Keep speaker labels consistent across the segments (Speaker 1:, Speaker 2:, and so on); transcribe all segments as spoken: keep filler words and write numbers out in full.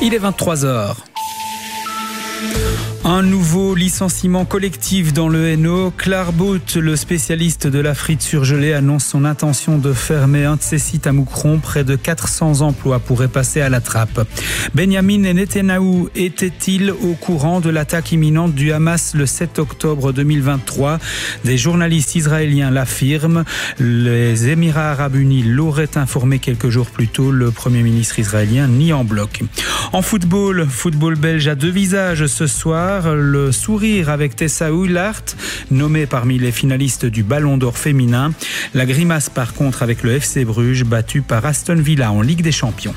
Speaker 1: Il est vingt-trois heures. Un nouveau licenciement collectif dans le Hainaut. Clarbout, le spécialiste de la frite surgelée, annonce son intention de fermer un de ses sites à Moucron. Près de quatre cents emplois pourraient passer à la trappe. Benjamin Netanyahou était-il au courant de l'attaque imminente du Hamas le sept octobre deux mille vingt-trois? Des journalistes israéliens l'affirment. Les Émirats arabes unis l'auraient informé quelques jours plus tôt. Le Premier ministre israélien nie en bloc. En football, football belge à deux visages ce soir. Le sourire avec Tessa Oulart, nommée parmi les finalistes du Ballon d'Or féminin. La grimace par contre avec le F C Bruges, battu par Aston Villa en Ligue des Champions.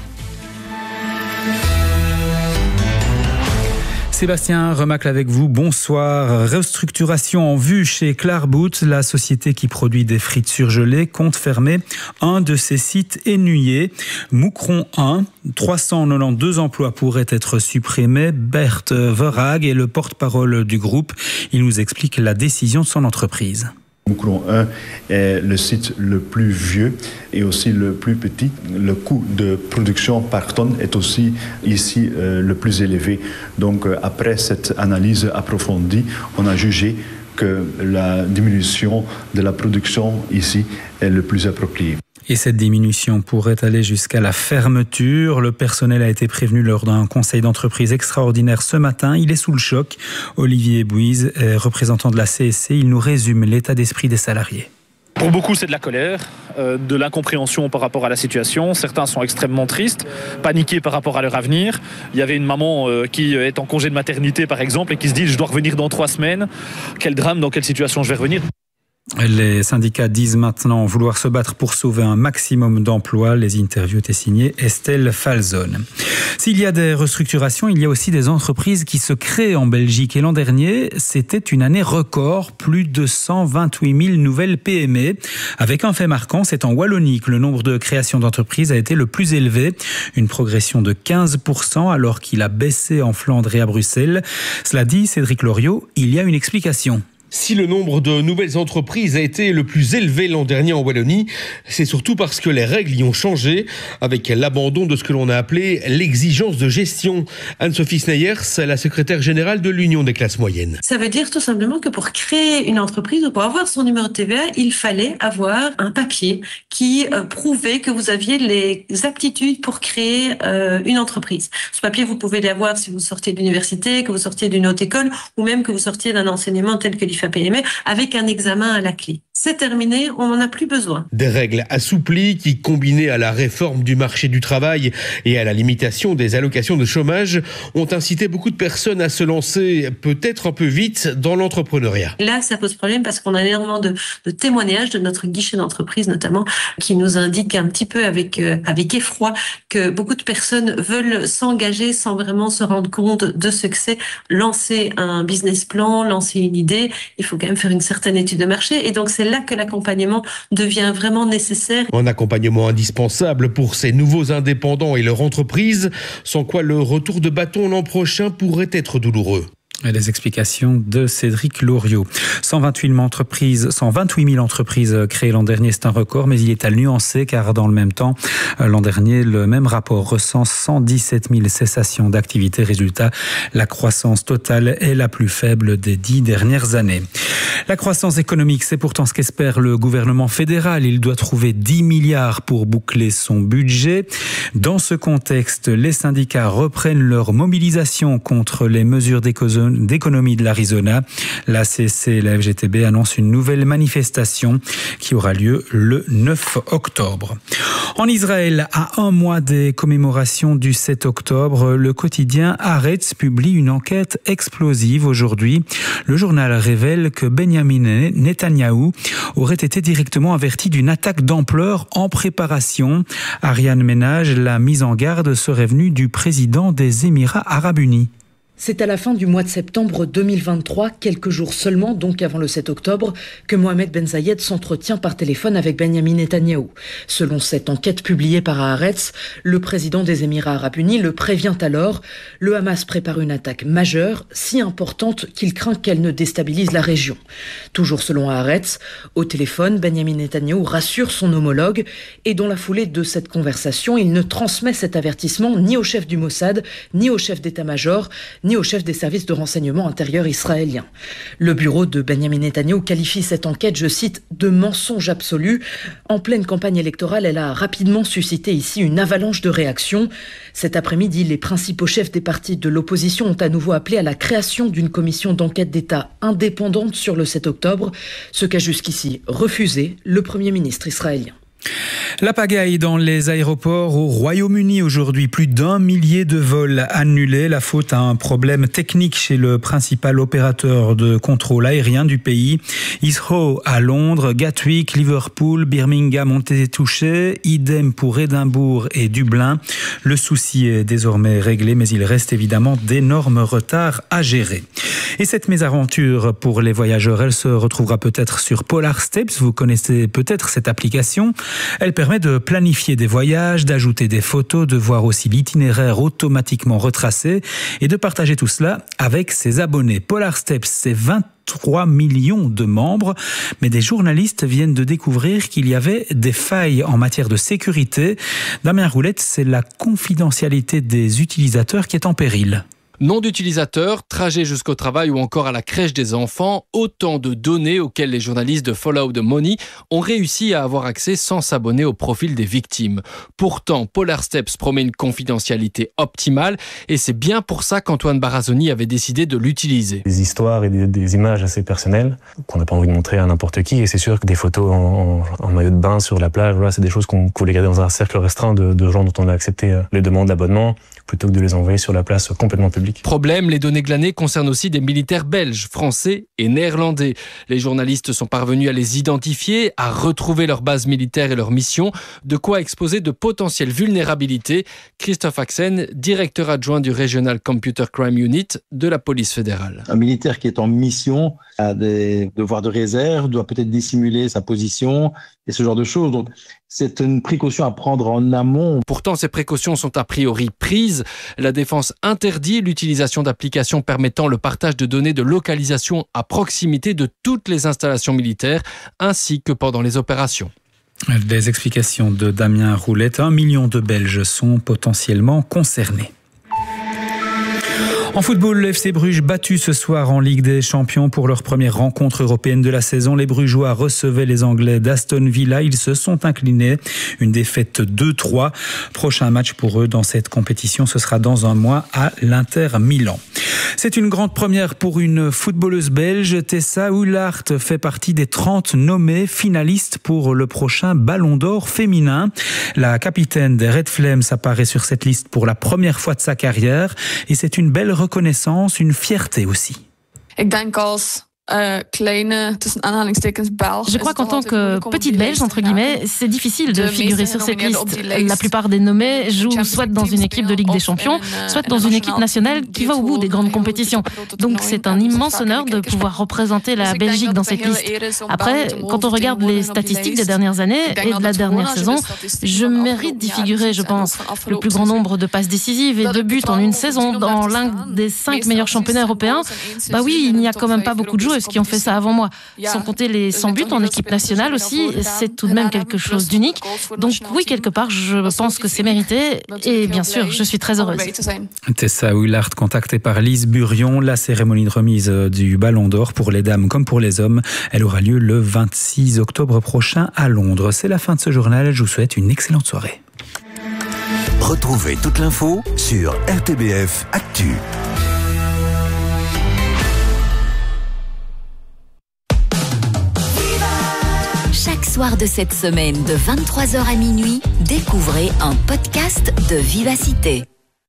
Speaker 1: Sébastien Remacle avec vous, bonsoir. Restructuration en vue chez Clarbout, la société qui produit des frites surgelées compte fermer un de ses sites ennuyés. Moucron un, trois cent quatre-vingt-douze emplois pourraient être supprimés. Bert Verhaeg est le porte-parole du groupe. Il nous explique la décision de son entreprise.
Speaker 2: Moucron un est le site le plus vieux et aussi le plus petit. Le coût de production par tonne est aussi ici euh, le plus élevé. Donc euh, après cette analyse approfondie, on a jugé que la diminution de la production ici est le plus approprié.
Speaker 1: Et cette diminution pourrait aller jusqu'à la fermeture. Le personnel a été prévenu lors d'un conseil d'entreprise extraordinaire ce matin. Il est sous le choc. Olivier Bouise, représentant de la C S C, il nous résume l'état d'esprit des salariés.
Speaker 3: Pour beaucoup, c'est de la colère, euh, de l'incompréhension par rapport à la situation. Certains sont extrêmement tristes, paniqués par rapport à leur avenir. Il y avait une maman euh, qui est en congé de maternité, par exemple, et qui se dit « je dois revenir dans trois semaines ». Quel drame, dans quelle situation je vais revenir ?
Speaker 1: Les syndicats disent maintenant vouloir se battre pour sauver un maximum d'emplois. Les interviews étaient signées Estelle Falzone. S'il y a des restructurations, il y a aussi des entreprises qui se créent en Belgique. Et l'an dernier, c'était une année record, plus de cent vingt-huit mille nouvelles P M E. Avec un fait marquant, c'est en Wallonie que le nombre de créations d'entreprises a été le plus élevé. Une progression de quinze pour cent alors qu'il a baissé en Flandre et à Bruxelles. Cela dit, Cédric Loriot, il y a une explication.
Speaker 4: Si le nombre de nouvelles entreprises a été le plus élevé l'an dernier en Wallonie, c'est surtout parce que les règles y ont changé, avec l'abandon de ce que l'on a appelé l'exigence de gestion. Anne-Sophie Sneyers, la secrétaire générale de l'Union des classes moyennes.
Speaker 5: Ça veut dire tout simplement que pour créer une entreprise ou pour avoir son numéro de T V A, il fallait avoir un papier qui euh, prouvait que vous aviez les aptitudes pour créer euh, une entreprise. Ce papier, vous pouvez l'avoir si vous sortez d'université, que vous sortiez d'une haute école ou même que vous sortiez d'un enseignement tel que l'I F A P M E avec un examen à la clé. C'est terminé, on n'en a plus besoin.
Speaker 4: Des règles assouplies qui, combinées à la réforme du marché du travail et à la limitation des allocations de chômage, ont incité beaucoup de personnes à se lancer peut-être un peu vite dans l'entrepreneuriat.
Speaker 5: Là, ça pose problème parce qu'on a énormément de, de témoignages de notre guichet d'entreprise notamment qui nous indiquent un petit peu avec, euh, avec effroi que beaucoup de personnes veulent s'engager sans vraiment se rendre compte de ce que c'est. Lancer un business plan, lancer une idée, il faut quand même faire une certaine étude de marché et donc c'est là que l'accompagnement devient vraiment nécessaire.
Speaker 4: Un accompagnement indispensable pour ces nouveaux indépendants et leur entreprise, sans quoi le retour de bâton l'an prochain pourrait être douloureux.
Speaker 1: Et les explications de Cédric Loriot. cent vingt-huit mille entreprises, cent vingt-huit mille entreprises créées l'an dernier, c'est un record, mais il est à nuancer car dans le même temps, l'an dernier, le même rapport recense cent dix-sept mille cessations d'activité. Résultat, la croissance totale est la plus faible des dix dernières années. La croissance économique, c'est pourtant ce qu'espère le gouvernement fédéral. Il doit trouver dix milliards pour boucler son budget. Dans ce contexte, les syndicats reprennent leur mobilisation contre les mesures d'économie d'économie de l'Arizona. La C S C et la F G T B annoncent une nouvelle manifestation qui aura lieu le neuf octobre. En Israël, à un mois des commémorations du sept octobre, le quotidien Haaretz publie une enquête explosive aujourd'hui. Le journal révèle que Benjamin Netanyahou aurait été directement averti d'une attaque d'ampleur en préparation. Ariane Ménage, la mise en garde serait venue du président des Émirats arabes unis.
Speaker 6: C'est à la fin du mois de septembre deux mille vingt-trois, quelques jours seulement, donc avant le sept octobre, que Mohamed Ben Zayed s'entretient par téléphone avec Benyamin Netanyahou. Selon cette enquête publiée par Haaretz, le président des Émirats arabes unis le prévient alors. Le Hamas prépare une attaque majeure, si importante qu'il craint qu'elle ne déstabilise la région. Toujours selon Haaretz, au téléphone, Benyamin Netanyahou rassure son homologue et dans la foulée de cette conversation, il ne transmet cet avertissement ni au chef du Mossad, ni au chef d'état-major, ni au chef des services de renseignement intérieur israélien. Le bureau de Benyamin Netanyahou qualifie cette enquête, je cite, de mensonge absolu. En pleine campagne électorale, elle a rapidement suscité ici une avalanche de réactions. Cet après-midi, les principaux chefs des partis de l'opposition ont à nouveau appelé à la création d'une commission d'enquête d'État indépendante sur le sept octobre, ce qu'a jusqu'ici refusé le Premier ministre israélien.
Speaker 1: La pagaille dans les aéroports au Royaume-Uni aujourd'hui. Plus d'un millier de vols annulés. La faute à un problème technique chez le principal opérateur de contrôle aérien du pays. Heathrow à Londres, Gatwick, Liverpool, Birmingham ont été touchés. Idem pour Édimbourg et Dublin. Le souci est désormais réglé, mais il reste évidemment d'énormes retards à gérer. Et cette mésaventure pour les voyageurs, elle se retrouvera peut-être sur Polar Steps. Vous connaissez peut-être cette application. Elle permet de planifier des voyages, d'ajouter des photos, de voir aussi l'itinéraire automatiquement retracé et de partager tout cela avec ses abonnés. Polar Steps, c'est vingt-trois millions de membres, mais des journalistes viennent de découvrir qu'il y avait des failles en matière de sécurité. Damien Roulette, c'est la confidentialité des utilisateurs qui est en péril.
Speaker 7: Nom d'utilisateur, trajet jusqu'au travail ou encore à la crèche des enfants, autant de données auxquelles les journalistes de Follow the Money ont réussi à avoir accès sans s'abonner au profil des victimes. Pourtant, Polar Steps promet une confidentialité optimale et c'est bien pour ça qu'Antoine Barazoni avait décidé de l'utiliser.
Speaker 8: Des histoires et des, des images assez personnelles qu'on n'a pas envie de montrer à n'importe qui, et c'est sûr que des photos en, en, en maillot de bain sur la plage, voilà, c'est des choses qu'on voulait garder dans un cercle restreint de, de gens dont on a accepté les demandes d'abonnement, plutôt que de les envoyer sur la place complètement publique.
Speaker 7: Problème, les données glanées concernent aussi des militaires belges, français et néerlandais. Les journalistes sont parvenus à les identifier, à retrouver leur base militaire et leur mission, de quoi exposer de potentielles vulnérabilités. Christophe Axen, directeur adjoint du Regional Computer Crime Unit de la police fédérale.
Speaker 9: Un militaire qui est en mission a des devoirs de réserve, doit peut-être dissimuler sa position et ce genre de choses. Donc, c'est une précaution à prendre en amont.
Speaker 7: Pourtant, ces précautions sont a priori prises. La défense interdit l'utilisation d'applications permettant le partage de données de localisation à proximité de toutes les installations militaires, ainsi que pendant les opérations.
Speaker 1: Des explications de Damien Roulette. Un million de Belges sont potentiellement concernés. En football, le F C Bruges battu ce soir en Ligue des Champions pour leur première rencontre européenne de la saison. Les Brugeois recevaient les Anglais d'Aston Villa. Ils se sont inclinés. Une défaite deux trois. Prochain match pour eux dans cette compétition, ce sera dans un mois à l'Inter Milan. C'est une grande première pour une footballeuse belge. Tessa Ullart fait partie des trente nommés finalistes pour le prochain Ballon d'Or féminin. La capitaine des Red Flames apparaît sur cette liste pour la première fois de sa carrière et c'est une belle reconnaissance, une fierté aussi.
Speaker 10: Ik denk als Uh, kleine, tussen aanhalingstekens, Belge.
Speaker 11: Je crois qu'en tant que petite Belge, entre guillemets, c'est difficile de figurer sur cette liste. La plupart des nommés jouent soit dans une équipe de Ligue des Champions, soit dans une équipe nationale qui va au bout des grandes compétitions. Donc c'est un immense honneur de pouvoir représenter la Belgique dans cette liste. Après, quand on regarde les statistiques des dernières années et de la dernière saison, je mérite d'y figurer, je pense. Le plus grand nombre de passes décisives et de buts en une saison dans l'un des cinq meilleurs championnats européens. Bah oui, il n'y a quand même pas beaucoup de joueurs qui ont fait ça avant moi. Sans compter les cent buts en équipe nationale aussi, c'est tout de même quelque chose d'unique. Donc oui, quelque part, je pense que c'est mérité. Et bien sûr, je suis très heureuse.
Speaker 1: Tessa Ullart, contactée par Lise Burion. La cérémonie de remise du Ballon d'Or pour les dames comme pour les hommes, elle aura lieu le vingt-six octobre prochain à Londres. C'est la fin de ce journal. Je vous souhaite une excellente soirée.
Speaker 12: Retrouvez toute l'info sur R T B F Actu.
Speaker 13: Chaque soir de cette semaine, de vingt-trois heures à minuit, découvrez un podcast de Vivacité.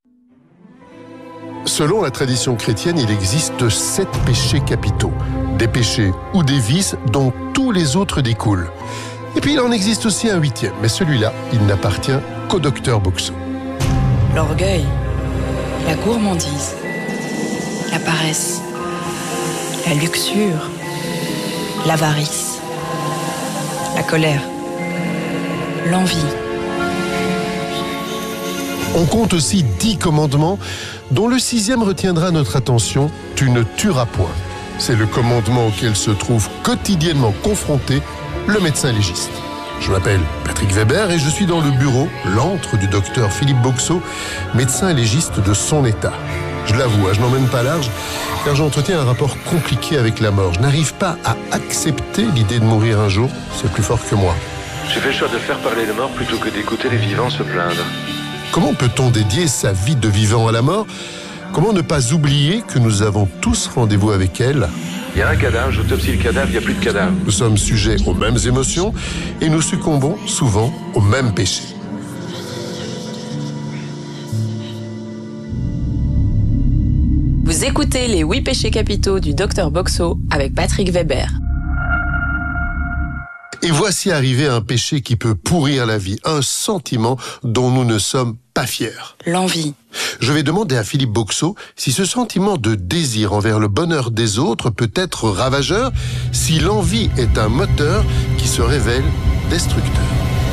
Speaker 14: Selon la tradition chrétienne, il existe sept péchés capitaux. Des péchés ou des vices dont tous les autres découlent. Et puis il en existe aussi un huitième, mais celui-là, il n'appartient qu'au docteur Boxo.
Speaker 15: L'orgueil, la gourmandise, la paresse, la luxure, l'avarice, la colère, l'envie.
Speaker 14: On compte aussi dix commandements, dont le sixième retiendra notre attention, tu ne tueras point. C'est le commandement auquel se trouve quotidiennement confronté le médecin légiste. Je m'appelle Patrick Weber et je suis dans le bureau, l'antre du docteur Philippe Boxeau, médecin légiste de son état. Je l'avoue, je n'emmène pas large, car j'entretiens un rapport compliqué avec la mort. Je n'arrive pas à accepter l'idée de mourir un jour, c'est plus fort que moi.
Speaker 16: J'ai fait le choix de faire parler les morts plutôt que d'écouter les vivants se plaindre.
Speaker 14: Comment peut-on dédier sa vie de vivant à la mort ? Comment ne pas oublier que nous avons tous rendez-vous avec elle ?
Speaker 16: Il y a un cadavre, j'autopsie le cadavre, il n'y a plus de cadavre.
Speaker 14: Nous sommes sujets aux mêmes émotions et nous succombons souvent aux mêmes péchés.
Speaker 17: Vous écoutez les huit péchés capitaux du docteur Boxeau avec Patrick Weber.
Speaker 14: Et voici arrivé un péché qui peut pourrir la vie, un sentiment dont nous ne sommes pas fiers.
Speaker 15: L'envie.
Speaker 14: Je vais demander à Philippe Boxeau si ce sentiment de désir envers le bonheur des autres peut être ravageur, si l'envie est un moteur qui se révèle destructeur.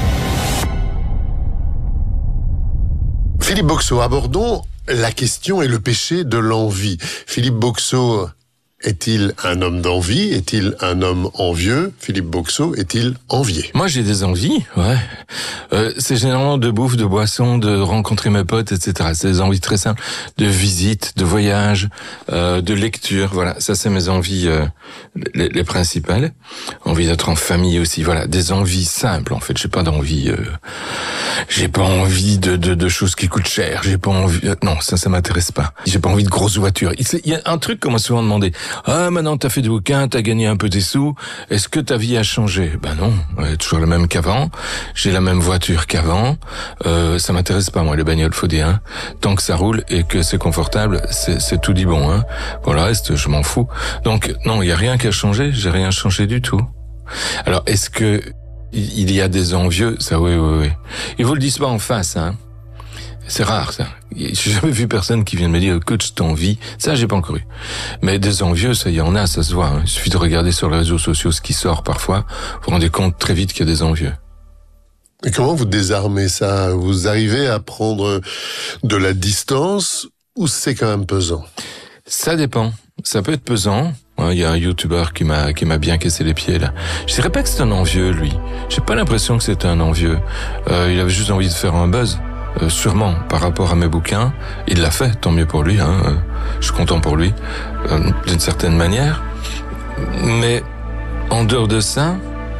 Speaker 14: Philippe Boxeau, abordons la question et le péché de l'envie. Philippe Boxeau, est-il un homme d'envie? Est-il un homme envieux? Philippe Boxeau, est-il envié?
Speaker 18: Moi, j'ai des envies, ouais. Euh, c'est généralement de bouffe, de boisson, de rencontrer mes potes, et cetera. C'est des envies très simples, de visite, de voyage, euh, de lecture, voilà. Ça, c'est mes envies euh, les, les principales. Envie d'être en famille aussi, voilà. Des envies simples, en fait. J'ai pas d'envie... Euh, j'ai pas envie de, de, de choses qui coûtent cher. J'ai pas envie... Euh, non, ça, ça m'intéresse pas. J'ai pas envie de grosses voitures. Il y a un truc qu'on m'a souvent demandé. Ah, maintenant t'as fait des bouquins, t'as gagné un peu tes sous, est-ce que ta vie a changé? Ben non, ouais, toujours le même qu'avant, j'ai la même voiture qu'avant, euh, ça m'intéresse pas moi les bagnoles, faut dire, hein. Tant que ça roule et que c'est confortable, c'est, c'est tout dit bon, hein. Pour le reste, je m'en fous. Donc non, il y a rien qui a changé, j'ai rien changé du tout. Alors est-ce que il y a des envieux? Ça oui, oui, oui. Ils vous le disent pas en face, hein. C'est rare, ça. J'ai jamais vu personne qui vienne me dire, coach, t'envie. Ça, j'ai pas encore eu. Mais des envieux, ça, il y en a, ça se voit, hein. Il suffit de regarder sur les réseaux sociaux ce qui sort parfois. Vous vous rendez compte très vite qu'il y a des envieux.
Speaker 14: Et comment vous désarmez ça? Vous arrivez à prendre de la distance ou c'est quand même pesant?
Speaker 18: Ça dépend. Ça peut être pesant. Il y a un youtubeur qui m'a, qui m'a bien cassé les pieds, là. Je dirais pas que c'est un envieux, lui. J'ai pas l'impression que c'était un envieux. Euh, il avait juste envie de faire un buzz. Euh, sûrement par rapport à mes bouquins, il l'a fait, tant mieux pour lui, hein. Euh, je suis content pour lui, euh, d'une certaine manière. Mais en dehors de ça,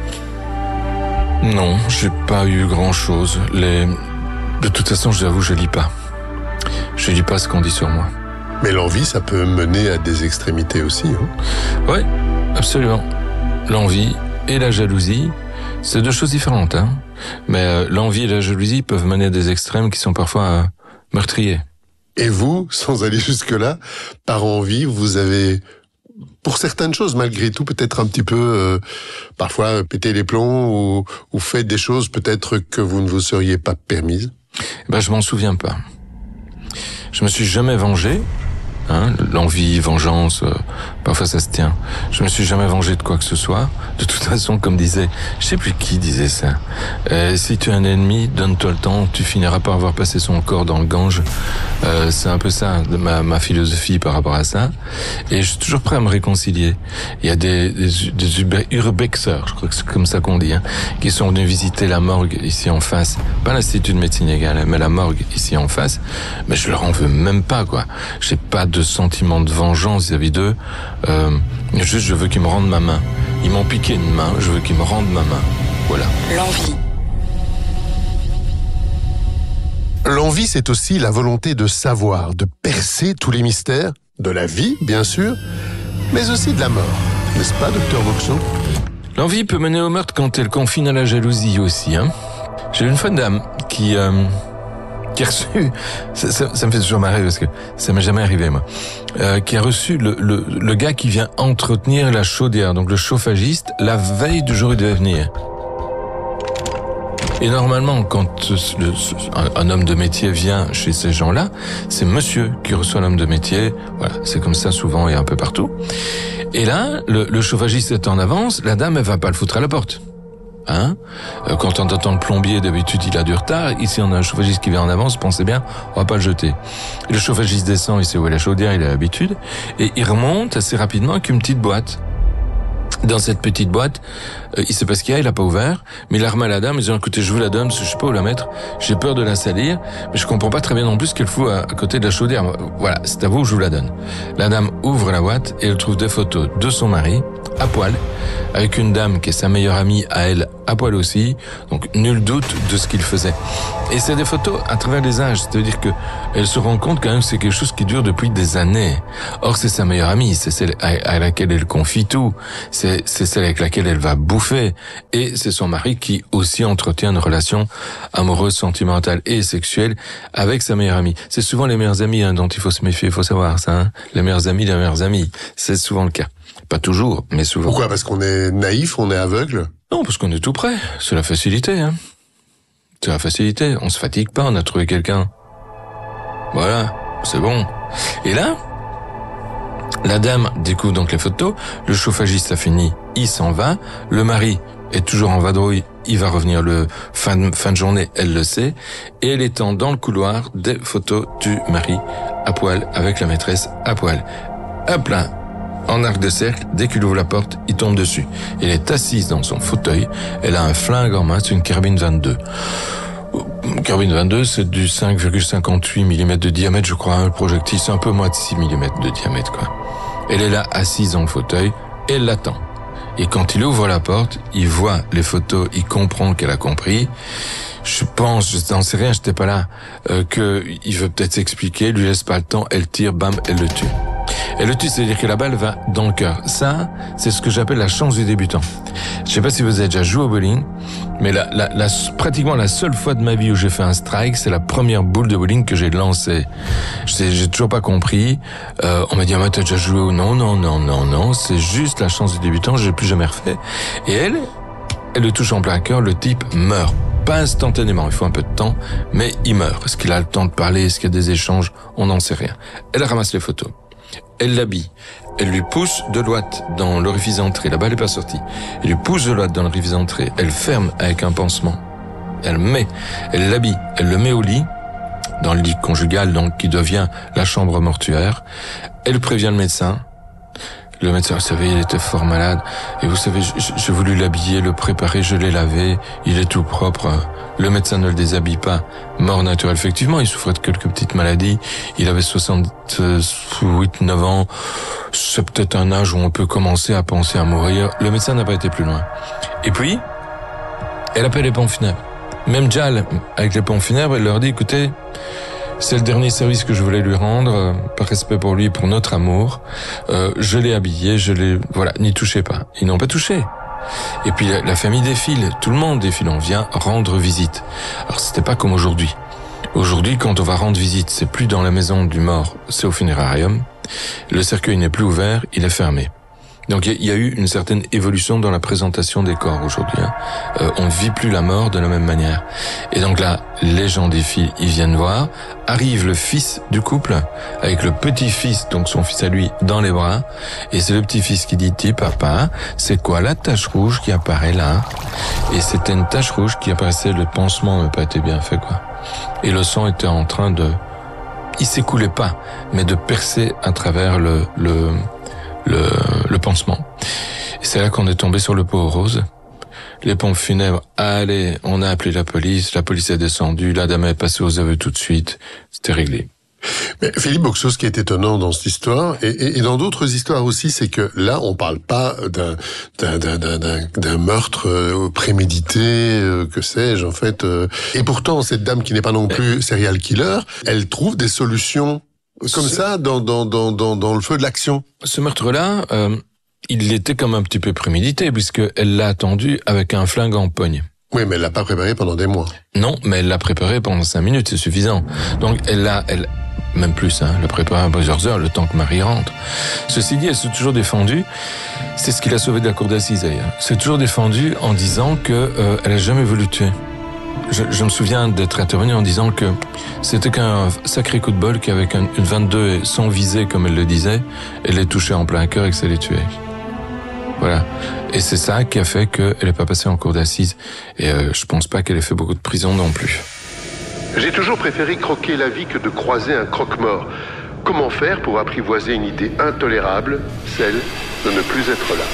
Speaker 18: non, j'ai pas eu grand-chose. Les... De toute façon, je l'avoue, je lis pas. Je lis pas ce qu'on dit sur moi.
Speaker 14: Mais l'envie, ça peut mener à des extrémités aussi, hein.
Speaker 18: Oui, absolument. L'envie et la jalousie, c'est deux choses différentes, hein. Mais euh, l'envie et la jalousie peuvent mener à des extrêmes qui sont parfois euh, meurtriers.
Speaker 14: Et vous, sans aller jusque-là, par envie, vous avez, pour certaines choses, malgré tout, peut-être un petit peu, euh, parfois, pété les plombs ou, ou fait des choses peut-être que vous ne vous seriez pas permises?
Speaker 18: Ben, je m'en souviens pas. Je me suis jamais vengé. Hein, l'envie, vengeance, euh, parfois ça se tient. Je me suis jamais vengé de quoi que ce soit. De toute façon, comme disait, je sais plus qui disait ça. Euh, si tu es un ennemi, donne-toi le temps, tu finiras par avoir passé son corps dans le Gange. Euh, c'est un peu ça, ma, ma philosophie par rapport à ça. Et je suis toujours prêt à me réconcilier. Il y a des, des, des urbexeurs, je crois que c'est comme ça qu'on dit, hein, qui sont venus visiter la morgue ici en face. Pas l'Institut de médecine légale, mais la morgue ici en face. Mais je leur en veux même pas, quoi. J'ai pas de de sentiment de vengeance vis-à-vis d'eux. Euh, juste, je veux qu'ils me rendent ma main. Ils m'ont piqué une main, je veux qu'ils me rendent ma main. Voilà.
Speaker 15: L'envie.
Speaker 14: L'envie, c'est aussi la volonté de savoir, de percer tous les mystères, de la vie, bien sûr, mais aussi de la mort. N'est-ce pas, docteur Boxeau?
Speaker 18: L'envie peut mener au meurtre quand elle confine à la jalousie aussi, hein. J'ai une femme dame qui... Euh, qui a reçu, ça, ça, ça me fait toujours marrer parce que ça m'est jamais arrivé moi, euh, qui a reçu le, le, le gars qui vient entretenir la chaudière, donc le chauffagiste, la veille du jour où il devait venir. Et normalement, quand le, un, un homme de métier vient chez ces gens-là, c'est monsieur qui reçoit l'homme de métier. Voilà, c'est comme ça souvent et un peu partout. Et là, le, le chauffagiste est en avance, la dame, elle va pas le foutre à la porte. Hein? Quand on entend le plombier, d'habitude, il a du retard. Ici, on a un chauffagiste qui vient en avance, pensez bien, on va pas le jeter. Et le chauffagiste descend, il sait où est la chaudière, il a l'habitude, et il remonte assez rapidement avec une petite boîte. Dans cette petite boîte, euh, il sait pas ce qu'il y a, il a pas ouvert, mais il a remis à la dame, il dit, écoutez, je vous la donne, parce que je sais pas où la mettre, j'ai peur de la salir, mais je comprends pas très bien non plus ce qu'elle fout à, à côté de la chaudière. Voilà, c'est à vous, je vous la donne. La dame ouvre la boîte et elle trouve des photos de son mari, à poil, avec une dame qui est sa meilleure amie à elle, à poil aussi, donc nul doute de ce qu'il faisait. Et c'est des photos à travers les âges, c'est-à-dire que elle se rend compte quand même que c'est quelque chose qui dure depuis des années. Or, c'est sa meilleure amie, c'est celle à, à laquelle elle confie tout, c'est, c'est celle avec laquelle elle va bouffer, et c'est son mari qui aussi entretient une relation amoureuse, sentimentale et sexuelle avec sa meilleure amie. C'est souvent les meilleures amies hein, dont il faut se méfier, il faut savoir ça. Hein. Les meilleures amies, les meilleures amies, c'est souvent le cas. Pas toujours, mais souvent.
Speaker 14: Pourquoi? Parce qu'on est naïf, on est aveugle?
Speaker 18: Non, parce qu'on est tout prêt. C'est la facilité, hein. C'est la facilité. On se fatigue pas, on a trouvé quelqu'un. Voilà, c'est bon. Et là, la dame découvre donc les photos, le chauffagiste a fini, il s'en va, le mari est toujours en vadrouille, il va revenir le fin de, fin de journée, elle le sait, et elle étend dans le couloir des photos du mari à poil, avec la maîtresse à poil. Hop là, en arc de cercle, dès qu'il ouvre la porte, il tombe dessus. Elle est assise dans son fauteuil, elle a un flingue en main, c'est une carbine vingt-deux. Carbine vingt-deux, c'est du cinq virgule cinquante-huit millimètres de diamètre, je crois, hein, le projectile, c'est un peu moins de six millimètres de diamètre, quoi. Elle est là, assise dans le fauteuil, et elle l'attend. Et quand il ouvre la porte, il voit les photos, il comprend qu'elle a compris. Je pense, je n'en sais rien, j'étais pas là, euh, que il veut peut-être s'expliquer, lui laisse pas le temps, elle tire, bam, elle le tue. Elle le tue, c'est-à-dire que la balle va dans le cœur. Ça, c'est ce que j'appelle la chance du débutant. Je sais pas si vous avez déjà joué au bowling, mais la, la, la, pratiquement la seule fois de ma vie où j'ai fait un strike, c'est la première boule de bowling que j'ai lancée. J'ai, j'ai toujours pas compris. Euh, on m'a dit, ah, mais t'as déjà joué ou non, non, non, non, non. C'est juste la chance du débutant, j'ai plus jamais refait. Et elle, elle le touche en plein cœur, le type meurt. Pas instantanément, il faut un peu de temps, mais il meurt. Est-ce qu'il a le temps de parler? Est-ce qu'il y a des échanges? On n'en sait rien. Elle ramasse les photos. Elle l'habille. Elle lui pousse de l'ouate dans l'orifice d'entrée. La balle n'est pas sortie. Elle lui pousse de l'ouate dans l'orifice d'entrée. Elle ferme avec un pansement. Elle met. Elle l'habille. Elle le met au lit, dans le lit conjugal, donc qui devient la chambre mortuaire. Elle prévient le médecin. Le médecin, vous savez, il était fort malade. Et vous savez, j'ai voulu l'habiller, le préparer, je l'ai lavé. Il est tout propre. Le médecin ne le déshabille pas. Mort naturelle. Effectivement, il souffrait de quelques petites maladies. Il avait soixante-huit, neuf ans. C'est peut-être un âge où on peut commencer à penser à mourir. Le médecin n'a pas été plus loin. Et puis, elle appelle les pompes funèbres. Même Jal, avec les pompes funèbres, elle leur dit, écoutez, c'est le dernier service que je voulais lui rendre, euh, par respect pour lui, pour notre amour. Euh, je l'ai habillé, je l'ai... Voilà, n'y touchez pas. Ils n'ont pas touché. Et puis la, la famille défile, tout le monde défile, on vient rendre visite. Alors c'était pas comme aujourd'hui. Aujourd'hui, quand on va rendre visite, c'est plus dans la maison du mort, c'est au funérarium. Le cercueil n'est plus ouvert, il est fermé. Donc il y, y a eu une certaine évolution dans la présentation des corps aujourd'hui. Hein. Euh, on ne vit plus la mort de la même manière. Et donc là, les gens défilent, ils viennent voir. Arrive le fils du couple avec le petit-fils, donc son fils à lui, dans les bras. Et c'est le petit-fils qui dit, « Papa, c'est quoi la tache rouge qui apparaît là ?» Et c'était une tache rouge qui apparaissait, le pansement n'a pas été bien fait, quoi. Et le sang était en train de... Il s'écoulait pas, mais de percer à travers le... le Le, le pansement. Et c'est là qu'on est tombé sur le pot rose. Les pompes funèbres, allez, on a appelé la police, la police est descendue, la dame est passée aux aveux tout de suite, c'était réglé.
Speaker 14: Mais Philippe Boxeau, ce qui est étonnant dans cette histoire, et, et, et dans d'autres histoires aussi, c'est que là, on parle pas d'un, d'un, d'un, d'un, d'un meurtre euh, prémédité, euh, que sais-je, en fait. Euh, et pourtant, cette dame qui n'est pas non plus serial killer, elle trouve des solutions comme Ce... ça, dans, dans, dans, dans, dans le feu de l'action.
Speaker 18: Ce meurtre-là, euh, il était comme un petit peu prémédité, puisqu'elle l'a attendu avec un flingue en pogne.
Speaker 14: Oui, mais elle l'a pas préparé pendant des mois.
Speaker 18: Non, mais elle l'a préparé pendant cinq minutes, c'est suffisant. Donc, elle l'a, elle, même plus, hein, elle l'a préparé à plusieurs heures, le temps que Marie rentre. Ceci dit, elle s'est toujours défendue. C'est ce qui l'a sauvée de la cour d'assises, d'ailleurs. Elle s'est toujours défendue en disant que, euh, elle a jamais voulu tuer. je, je me souviens d'être intervenu en disant que c'était qu'un sacré coup de bol qu'avec un, une vingt-deux sans viser, comme elle le disait, elle les touchait en plein cœur et que ça les tuait. Voilà. Et c'est ça qui a fait qu'elle n'est pas passée en cour d'assises. Et euh, je pense pas qu'elle ait fait beaucoup de prison non plus.
Speaker 14: J'ai toujours préféré croquer la vie que de croiser un croque-mort. Comment faire pour apprivoiser une idée intolérable, celle de ne plus être là?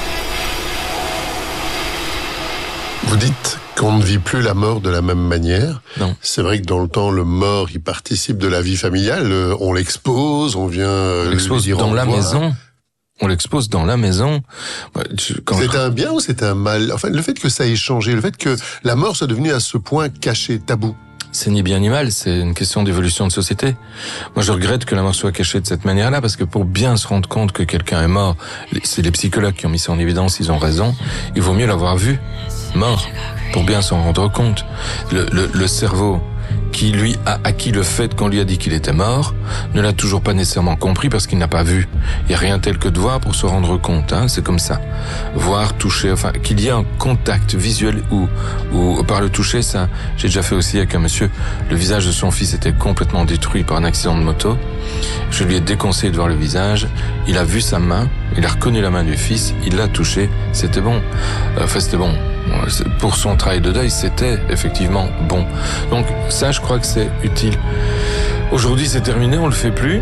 Speaker 14: Vous dites qu'on ne vit plus la mort de la même manière.
Speaker 18: Non.
Speaker 14: C'est vrai que dans le temps, le mort, il participe de la vie familiale. On l'expose, on vient...
Speaker 18: On l'expose dans la maison. On l'expose dans la maison.
Speaker 14: Quand c'était je... un bien ou c'était un mal? Enfin, le fait que ça ait changé, le fait que la mort soit devenue à ce point cachée, tabou.
Speaker 18: C'est ni bien ni mal, c'est une question d'évolution de société. Moi, je regrette que la mort soit cachée de cette manière-là, parce que pour bien se rendre compte que quelqu'un est mort, c'est les psychologues qui ont mis ça en évidence, ils ont raison, il vaut mieux l'avoir vu, mort, pour bien s'en rendre compte. Le, le, le cerveau qui lui a acquis le fait qu'on lui a dit qu'il était mort, ne l'a toujours pas nécessairement compris parce qu'il n'a pas vu. Il n'y a rien tel que de voir pour se rendre compte, hein, c'est comme ça. Voir, toucher, enfin, qu'il y ait un contact visuel ou, ou par le toucher, ça, j'ai déjà fait aussi avec un monsieur, le visage de son fils était complètement détruit par un accident de moto. Je lui ai déconseillé de voir le visage, il a vu sa main, il a reconnu la main du fils, il l'a touché, c'était bon. Enfin, c'était bon. Pour son travail de deuil, c'était effectivement bon. Donc ça, je crois que c'est utile. Aujourd'hui, c'est terminé, on le fait plus.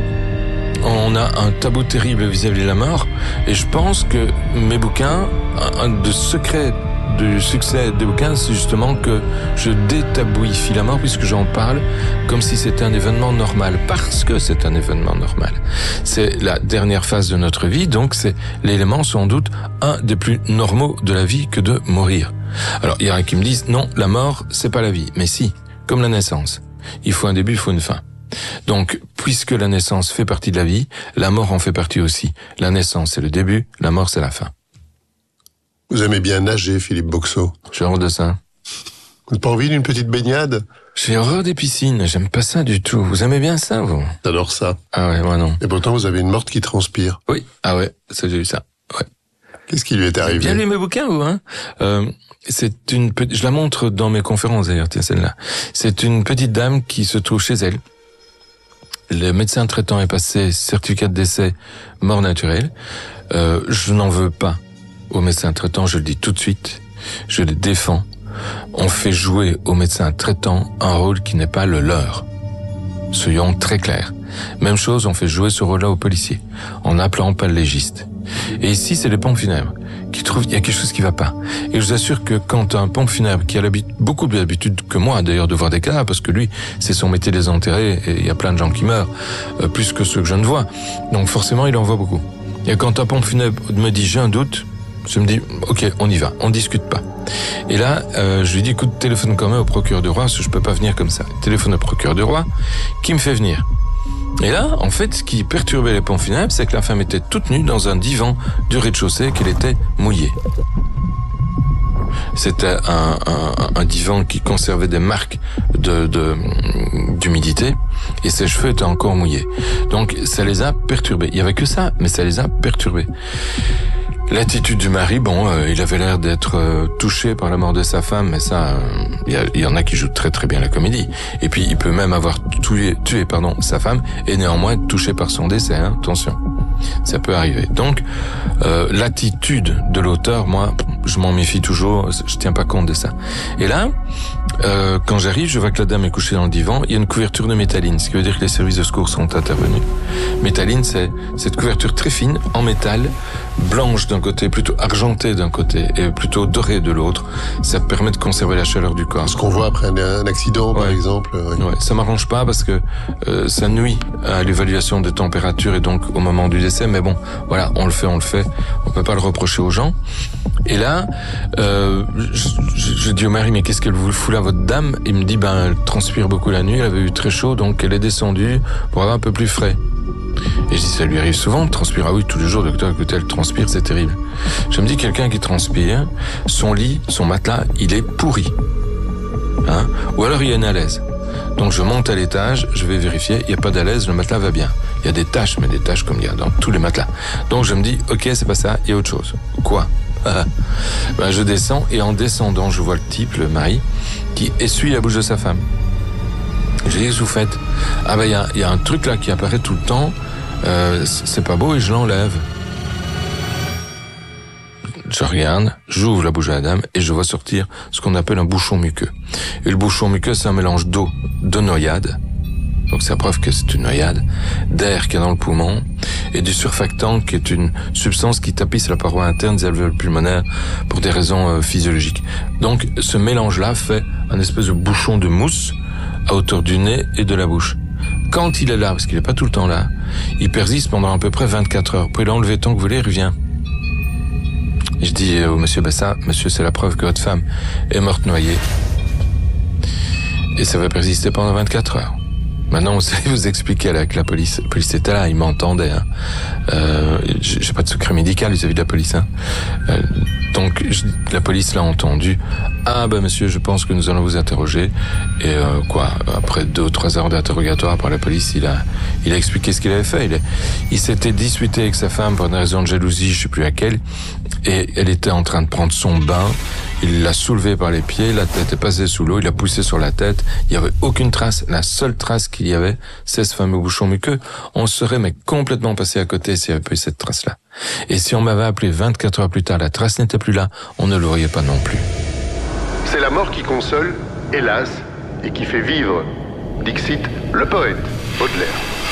Speaker 18: On a un tabou terrible vis-à-vis de la mort. Et je pense que mes bouquins, un des secrets du succès des bouquins, c'est justement que je détabouifie la mort puisque j'en parle comme si c'était un événement normal, parce que c'est un événement normal. C'est la dernière phase de notre vie, donc c'est l'élément sans doute un des plus normaux de la vie que de mourir. Alors il y en a qui me disent non, la mort c'est pas la vie, mais si, comme la naissance. Il faut un début, il faut une fin. Donc, puisque la naissance fait partie de la vie, la mort en fait partie aussi. La naissance c'est le début, la mort c'est la fin.
Speaker 14: Vous aimez bien nager, Philippe Boxeau?
Speaker 18: J'ai horreur de ça.
Speaker 14: Vous n'avez pas envie d'une petite baignade?
Speaker 18: J'ai horreur des piscines, j'aime pas ça du tout. Vous aimez bien ça, vous?
Speaker 14: J'adore ça.
Speaker 18: Ah ouais, moi non.
Speaker 14: Et pourtant, vous avez une morte qui transpire.
Speaker 18: Oui, ah ouais, ça j'ai eu ça. Ouais.
Speaker 14: Qu'est-ce qui lui est arrivé?
Speaker 18: Bien lu mes bouquins, vous, hein? Euh, c'est une petite, je la montre dans mes conférences d'ailleurs, tiens, celle-là. C'est une petite dame qui se trouve chez elle. Le médecin traitant est passé certificat de décès, mort naturelle. Euh, je n'en veux pas au médecin traitant, je le dis tout de suite, je les défends. On fait jouer au médecin traitant un rôle qui n'est pas le leur. Soyons très clairs. Même chose, on fait jouer ce rôle-là aux policiers, en appelant pas le légiste. Et ici, c'est les pompes funèbres qui trouvent qu'il y a quelque chose qui va pas. Et je vous assure que quand un pompe funèbre qui a beaucoup plus d'habitude que moi, d'ailleurs, de voir des cadavres, parce que lui, c'est son métier de les enterrer, et il y a plein de gens qui meurent, euh, plus que ceux que je ne vois. Donc forcément, il en voit beaucoup. Et quand un pompe funèbre me dit j'ai un doute, je me dis, ok, on y va, on discute pas. Et là, euh, je lui dis, écoute, téléphone quand même au procureur du roi, parce que je peux pas venir comme ça. Téléphone au procureur du roi, qui me fait venir. Et là, en fait, ce qui perturbait les pompes funèbres, c'est que la femme était toute nue dans un divan du rez-de-chaussée, qu'elle était mouillée. C'était un, un, un divan qui conservait des marques de, de, d'humidité, et ses cheveux étaient encore mouillés. Donc, ça les a perturbés. Il y avait que ça, mais ça les a perturbés. L'attitude du mari, bon, euh, il avait l'air d'être euh, touché par la mort de sa femme, mais ça, il euh, y, y en a qui jouent très très bien la comédie. Et puis, il peut même avoir tué, tué pardon, sa femme, et néanmoins touché par son décès, hein, attention. Ça peut arriver. Donc, euh, l'attitude de l'auteur, moi, je m'en méfie toujours, je tiens pas compte de ça. Et là, euh, quand j'arrive, je vois que la dame est couchée dans le divan, il y a une couverture de métalline, ce qui veut dire que les services de secours sont intervenus. Métalline, c'est cette couverture très fine, en métal, blanche d'un côté, plutôt argentée d'un côté, et plutôt dorée de l'autre. Ça permet de conserver la chaleur du corps.
Speaker 14: Ce qu'on voit après un, un accident, par
Speaker 18: ouais.
Speaker 14: exemple.
Speaker 18: Ouais. Ouais, ça m'arrange pas parce que euh, ça nuit à l'évaluation de température et donc au moment du décès. Mais bon, voilà, on le fait, on le fait. On peut pas le reprocher aux gens. Et là, euh, je, je, je dis au mari, mais qu'est-ce qu'elle vous fout là, votre dame? Il me dit, ben, elle transpire beaucoup la nuit, elle avait eu très chaud, donc elle est descendue pour avoir un peu plus frais. Et je dis, ça lui arrive souvent de transpirer. Ah oui, tous les jours, docteur, écoutez, elle transpire, c'est terrible. Je me dis, quelqu'un qui transpire, son lit, son matelas, il est pourri. Hein? Ou alors il y a une alaise. Donc je monte à l'étage, je vais vérifier, il n'y a pas d'alaise, le matelas va bien. Il y a des taches, mais des taches comme il y a dans tous les matelas. Donc je me dis, ok, c'est pas ça, il y a autre chose. Quoi? Ben, je descends et en descendant, je vois le type, le mari, qui essuie la bouche de sa femme. Je dis, qu'est-ce que vous faites? Ah ben, il y a, y a un truc là qui apparaît tout le temps, euh, c'est pas beau et je l'enlève. Je regarde, j'ouvre la bouche de la dame et je vois sortir ce qu'on appelle un bouchon muqueux. Et le bouchon muqueux, c'est un mélange d'eau, de noyade, donc c'est la preuve que c'est une noyade, d'air qui est dans le poumon, et du surfactant qui est une substance qui tapisse la paroi interne des alvéoles pulmonaires pour des raisons euh, physiologiques. Donc ce mélange-là fait un espèce de bouchon de mousse à hauteur du nez et de la bouche. Quand il est là, parce qu'il n'est pas tout le temps là, il persiste pendant à peu près vingt-quatre heures. Vous pouvez l'enlever tant que vous voulez, il revient. Et je dis au monsieur, bah ça, monsieur, c'est la preuve que votre femme est morte noyée. Et ça va persister pendant vingt-quatre heures. Maintenant, vous savez vous expliquer avec la police. La police était là, ils m'entendaient. Hein. Euh, j'ai pas de secret médical vis-à-vis de la police. Hein. Euh, donc, je, la police l'a entendu. Ah ben monsieur, je pense que nous allons vous interroger. Et euh, quoi, après deux ou trois heures d'interrogatoire par la police, il a, il a expliqué ce qu'il avait fait. Il, il s'était disputé avec sa femme pour une raison de jalousie, je sais plus laquelle. Et elle était en train de prendre son bain. Il l'a soulevée par les pieds, la tête est passée sous l'eau, il l'a poussée sur la tête. Il n'y avait aucune trace. La seule trace qu'il y avait, c'est ce fameux bouchon muqueux. On serait mais complètement passé à côté s'il n'y avait pas eu cette trace-là. Et si on m'avait appelé vingt-quatre heures plus tard, la trace n'était plus là, on ne l'aurait pas non plus.
Speaker 14: C'est la mort qui console, hélas, et qui fait vivre. Dixit, le poète, Baudelaire.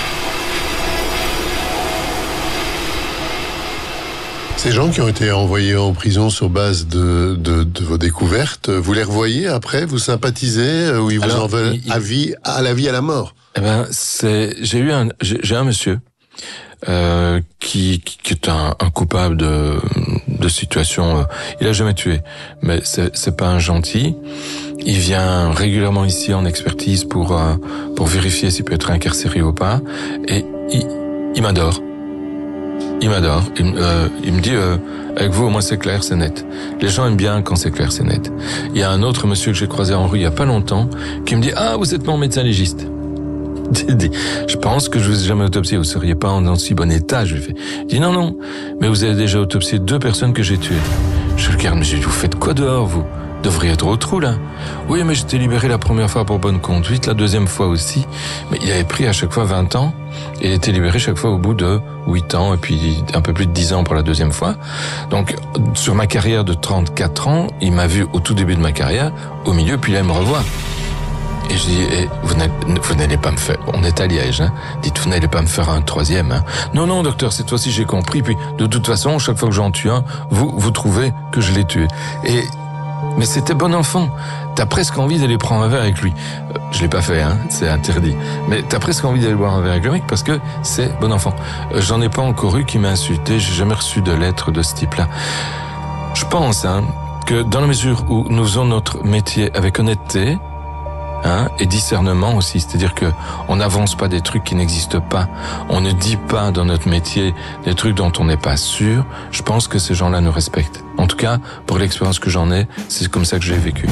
Speaker 14: Ces gens qui ont été envoyés en prison sur base de, de, de vos découvertes, vous les revoyez après, vous sympathisez, ou ils vous Alors, en veulent il, à vie, à la vie, à la mort?
Speaker 18: Eh ben, c'est, j'ai eu un, j'ai, j'ai un monsieur, euh, qui, qui, qui est un, un coupable de, de situation, euh, il a jamais tué, mais c'est, c'est pas un gentil. Il vient régulièrement ici en expertise pour, euh, pour vérifier s'il peut être incarcéré ou pas, et il, il m'adore. Il m'adore. Il, euh, il me dit, euh, avec vous, au moins c'est clair, c'est net. Les gens aiment bien quand c'est clair, c'est net. Il y a un autre monsieur que j'ai croisé en rue il y a pas longtemps, qui me dit, ah, vous êtes mon médecin légiste. Je pense que je vous ai jamais autopsié, vous seriez pas en si bon état, je lui fais. Il dit, non, non, mais vous avez déjà autopsié deux personnes que j'ai tuées. Je le regarde, mais je dis, vous faites quoi dehors, vous? Devriez être au trou, là. Oui, mais j'étais libéré la première fois pour bonne conduite, la deuxième fois aussi. Mais il avait pris à chaque fois vingt ans, et il était libéré chaque fois au bout de huit ans, et puis un peu plus de dix ans pour la deuxième fois. Donc, sur ma carrière de trente-quatre ans, il m'a vu au tout début de ma carrière, au milieu, puis là, il me revoit. Et je dis, eh, vous, vous n'allez pas me faire, on est à Liège, hein. Dites, vous n'allez pas me faire un troisième, hein. Non, non, docteur, cette fois-ci, j'ai compris, puis de toute façon, chaque fois que j'en tue un, vous, vous trouvez que je l'ai tué. Et, mais c'était bon enfant. T'as presque envie d'aller prendre un verre avec lui. Euh, je l'ai pas fait, hein, c'est interdit. Mais t'as presque envie d'aller boire un verre avec le mec parce que c'est bon enfant. Euh, j'en ai pas encore eu qui m'a insulté, j'ai jamais reçu de lettre de ce type-là. Je pense, hein, que dans la mesure où nous faisons notre métier avec honnêteté, hein, et discernement aussi, c'est-à-dire que on n'avance pas des trucs qui n'existent pas, on ne dit pas dans notre métier des trucs dont on n'est pas sûr. Je pense que ces gens-là nous respectent. En tout cas, pour l'expérience que j'en ai, c'est comme ça que j'ai vécu.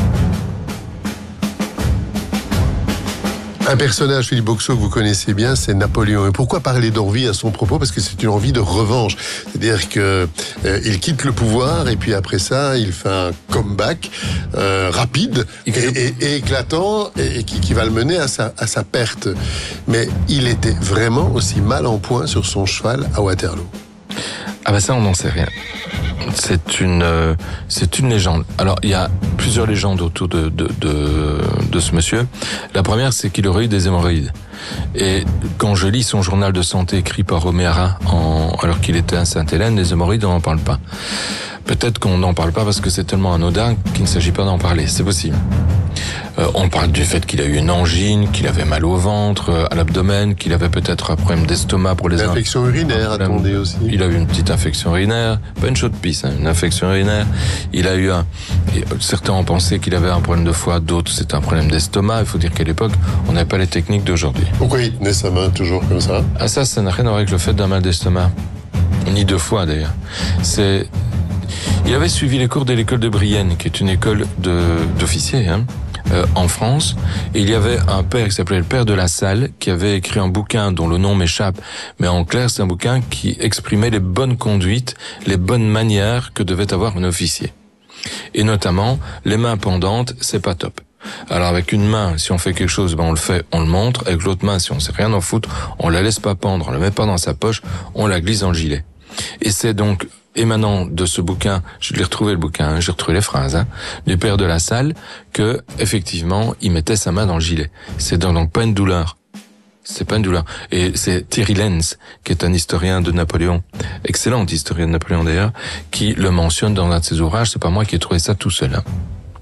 Speaker 14: Un personnage, Philippe Boxeau, que vous connaissez bien, c'est Napoléon. Et pourquoi parler d'envie à son propos? Parce que c'est une envie de revanche. C'est-à-dire que euh, il quitte le pouvoir et puis après ça, il fait un comeback euh, rapide et, et, et éclatant et, et qui, qui va le mener à sa, à sa perte. Mais il était vraiment aussi mal en point sur son cheval à Waterloo.
Speaker 18: Ah ben ça, on n'en sait rien. C'est une, euh, c'est une légende. Alors, il y a plusieurs légendes autour de, de, de, de ce monsieur. La première, c'est qu'il aurait eu des hémorroïdes. Et quand je lis son journal de santé écrit par Oméra, en, alors qu'il était à Sainte-Hélène, les hémorroïdes, on n'en parle pas. Peut-être qu'on n'en parle pas parce que c'est tellement anodin qu'il ne s'agit pas d'en parler. C'est possible. Euh, on parle du fait qu'il a eu une angine, qu'il avait mal au ventre, euh, à l'abdomen, qu'il avait peut-être un problème d'estomac pour les...
Speaker 14: Une infection urinaire, attendez aussi.
Speaker 18: Il a eu une petite infection urinaire, pas une chaude pisse, hein, une infection urinaire. Il a eu un... Certains ont pensé qu'il avait un problème de foie, d'autres c'est un problème d'estomac. Il faut dire qu'à l'époque, on n'avait pas les techniques d'aujourd'hui.
Speaker 14: Pourquoi il tenait sa main toujours comme ça?
Speaker 18: Ah ça, ça n'a rien à voir avec le fait d'un mal d'estomac. Ni de foie d'ailleurs. C'est... Il avait suivi les cours de l'école de Brienne, qui est une école de, d'officiers, hein, euh, en France. Et il y avait un père qui s'appelait le père de la Salle, qui avait écrit un bouquin dont le nom m'échappe, mais en clair, c'est un bouquin qui exprimait les bonnes conduites, les bonnes manières que devait avoir un officier. Et notamment, les mains pendantes, c'est pas top. Alors avec une main, si on fait quelque chose, ben on le fait, on le montre. Avec l'autre main, si on sait rien en foutre, on la laisse pas pendre, on la met pas dans sa poche, on la glisse dans le gilet. Et c'est donc émanant de ce bouquin, je l'ai retrouvé le bouquin, hein, j'ai retrouvé les phrases, hein, du père de la Salle, que effectivement, il mettait sa main dans le gilet. C'est donc pas une douleur. C'est pas une douleur. Et c'est Thierry Lenz, qui est un historien de Napoléon, excellent historien de Napoléon d'ailleurs, qui le mentionne dans un de ses ouvrages. C'est pas moi qui ai trouvé ça tout seul. Hein.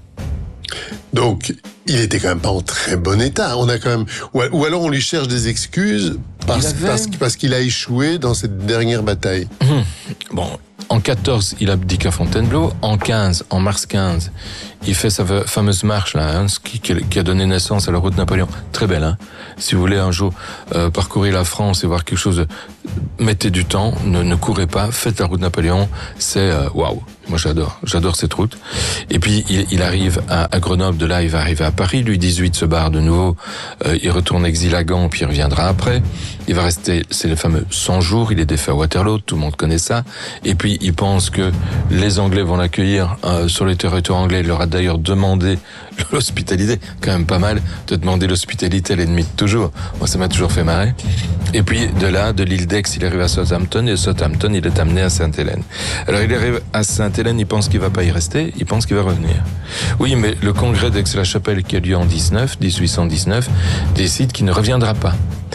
Speaker 14: Donc, il était quand même pas en très bon état. On a quand même, ou alors on lui cherche des excuses parce, avait... parce, parce qu'il a échoué dans cette dernière bataille.
Speaker 18: Mmh. Bon, en quatorze, il abdique à Fontainebleau. En quinze, en mars quinze, il fait sa fameuse marche là, hein, qui, qui a donné naissance à la route de Napoléon. Très belle, hein. Si vous voulez un jour euh, parcourir la France et voir quelque chose, de... mettez du temps, ne, ne courez pas, faites la route de Napoléon. C'est waouh. Wow. Moi, j'adore, j'adore cette route. Et puis, il, il arrive à, à Grenoble. De là, il va arriver à Paris. Louis dix-huit se barre de nouveau. Euh, il retourne exil à Gand, puis il reviendra après. Il va rester, c'est le fameux cent jours. Il est défait à Waterloo. Tout le monde connaît ça. Et puis, il pense que les Anglais vont l'accueillir euh, sur le territoire anglais. Il leur a d'ailleurs demandé l'hospitalité. Quand même pas mal de demander l'hospitalité à l'ennemi de toujours. Moi, ça m'a toujours fait marrer. Et puis, de là, de l'île d'Aix, il arrive à Southampton. Et de Southampton, il est amené à Sainte-Hélène. Alors, il arrive à Sainte-Hélène, il pense qu'il va pas y rester, il pense qu'il va revenir. Oui, mais le congrès d'Aix-la-Chapelle qui a lieu en dix-neuf, dix-huit cent dix-neuf, décide qu'il ne reviendra pas.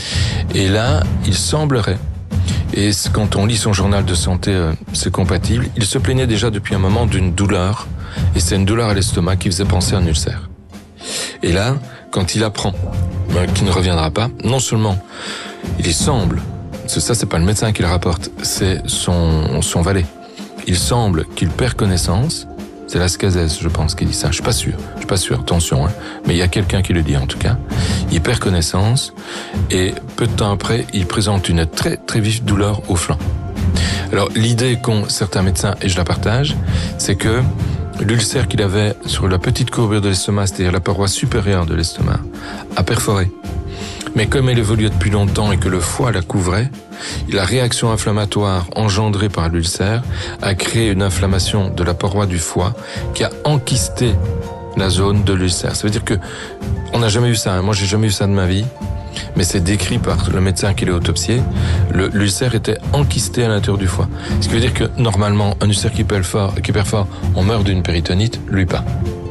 Speaker 18: Et là, il semblerait, et quand on lit son journal de santé, euh, c'est compatible, il se plaignait déjà depuis un moment d'une douleur, et c'est une douleur à l'estomac qui faisait penser à un ulcère. Et là, quand il apprend ben, qu'il ne reviendra pas, non seulement il semble, ça c'est pas le médecin qui le rapporte, c'est son, son valet. Il semble qu'il perd connaissance. C'est Lascazès, je pense, qui dit ça. Je suis pas sûr. Je suis pas sûr. Attention, hein. Mais il y a quelqu'un qui le dit, en tout cas. Il perd connaissance. Et peu de temps après, il présente une très, très vive douleur au flanc. Alors, l'idée qu'ont certains médecins, et je la partage, c'est que l'ulcère qu'il avait sur la petite courbure de l'estomac, c'est-à-dire la paroi supérieure de l'estomac, a perforé. Mais comme elle évoluait depuis longtemps et que le foie la couvrait, la réaction inflammatoire engendrée par l'ulcère a créé une inflammation de la paroi du foie qui a enquisté la zone de l'ulcère. Ça veut dire que on n'a jamais eu ça. Hein. Moi, j'ai jamais eu ça de ma vie, mais c'est décrit par le médecin qui l'a autopsié. Le, l'ulcère était enquisté à l'intérieur du foie. Ce qui veut dire que normalement, un ulcère qui perfore, qui perfore, on meurt d'une péritonite, lui pas.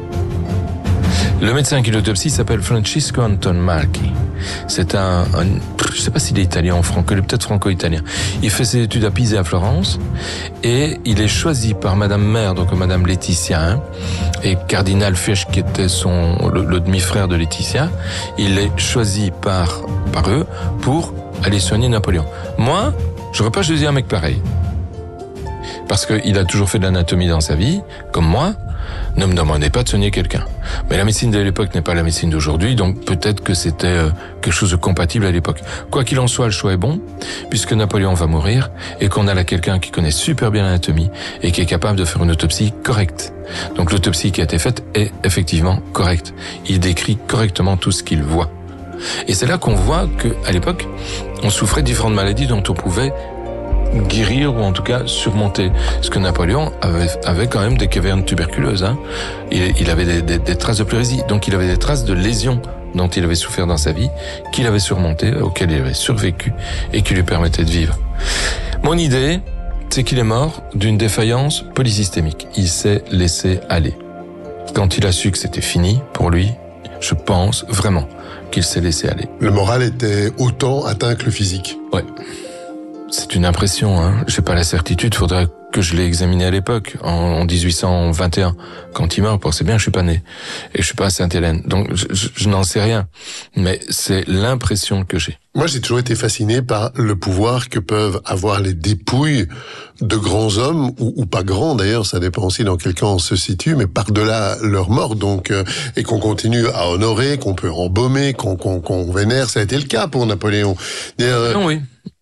Speaker 18: Le médecin qui l'autopsie s'appelle Francisco Anton Malchi. C'est un, un je sais pas s'il est italien ou franco, il est peut-être franco-italien. Il fait ses études à Pise et à Florence, et il est choisi par Madame Mère, donc Madame Laetitia, hein, et Cardinal Fesch, qui était son, le, le demi-frère de Laetitia. Il est choisi par, par eux pour aller soigner Napoléon. Moi, j'aurais pas choisi un mec pareil. Parce qu'il a toujours fait de l'anatomie dans sa vie, comme moi. Ne me demandez pas de soigner quelqu'un. Mais la médecine de l'époque n'est pas la médecine d'aujourd'hui, donc peut-être que c'était euh, quelque chose de compatible à l'époque. Quoi qu'il en soit, le choix est bon, puisque Napoléon va mourir, et qu'on a là quelqu'un qui connaît super bien l'anatomie, et qui est capable de faire une autopsie correcte. Donc l'autopsie qui a été faite est effectivement correcte. Il décrit correctement tout ce qu'il voit. Et c'est là qu'on voit qu'à l'époque, on souffrait de différentes maladies dont on pouvait guérir ou en tout cas surmonter. Parce que Napoléon avait, avait quand même des cavernes tuberculeuses. Hein. Il, il avait des, des, des traces de pleurésie, donc il avait des traces de lésions dont il avait souffert dans sa vie, qu'il avait surmonté, auxquelles il avait survécu et qui lui permettaient de vivre. Mon idée, c'est qu'il est mort d'une défaillance polysystémique. Il s'est laissé aller. Quand il a su que c'était fini pour lui, je pense vraiment qu'il s'est laissé aller.
Speaker 14: Le moral était autant atteint que le physique.
Speaker 18: Ouais. C'est une impression, hein. J'ai pas la certitude, faudrait que je l'ai examiné à l'époque, en, en dix-huit cent vingt et un, quand il meurt. C'est bien, je suis pas né. Et je suis pas à Sainte-Hélène. Donc, je, je, je n'en sais rien. Mais c'est l'impression que j'ai.
Speaker 14: Moi, j'ai toujours été fasciné par le pouvoir que peuvent avoir les dépouilles de grands hommes, ou, ou pas grands d'ailleurs, ça dépend aussi dans quel camp on se situe, mais par-delà leur mort, donc, euh, et qu'on continue à honorer, qu'on peut embaumer, qu'on, qu'on, qu'on vénère. Ça a été le cas pour Napoléon.
Speaker 18: Euh, non, oui.